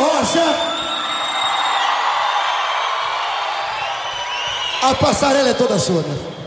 Rocha. A passarela é toda sua, meu filho.